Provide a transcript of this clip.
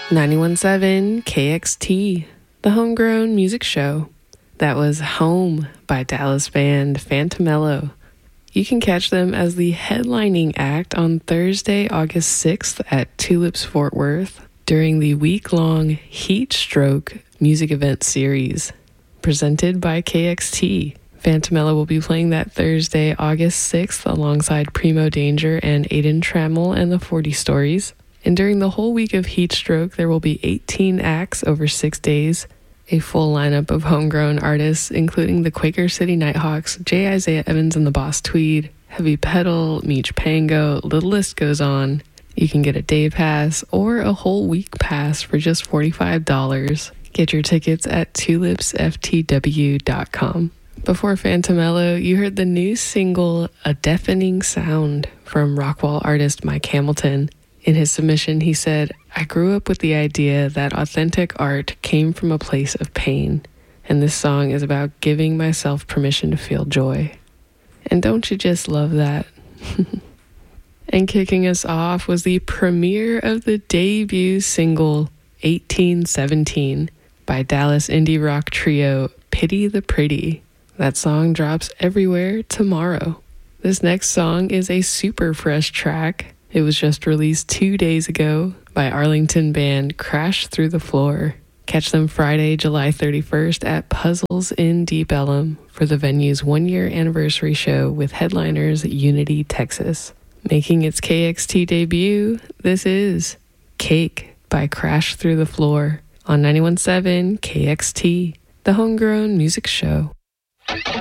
91.7 KXT, the homegrown music show. That was Home by Dallas band Fantamello. You can catch them as the headlining act on Thursday, August 6th at Tulips Fort Worth during the week-long Heat Stroke music event series presented by KXT. Fantamello will be playing that Thursday, August 6th alongside Primo Danger and Aiden Trammell and the 40 Stories. And during the whole week of Heat Stroke, there will be 18 acts over 6 days, a full lineup of homegrown artists, including the Quaker City Nighthawks, J. Isaiah Evans and the Boss Tweed, Heavy Pedal, Meech Pango, the list goes on. You can get a day pass or a whole week pass for just $45. Get your tickets at tulipsftw.com. Before Fantamello, you heard the new single, A Deafening Sound, from Rockwall artist Mike Hamilton. In his submission, he said, I grew up with the idea that authentic art came from a place of pain, and this song is about giving myself permission to feel joy. And don't you just love that? And kicking us off was the premiere of the debut single, 1817, by Dallas indie rock trio Pity the Pretty. That song drops everywhere tomorrow. This next song is a super fresh track. It was just released 2 days ago by Arlington band Crash Through the Floor. Catch them Friday, July 31st at Puzzles in Deep Ellum for the venue's 1-year anniversary show with headliners Unity, Texas. Making its KXT debut, this is Cake by Crash Through the Floor on 91.7 KXT, the homegrown music show.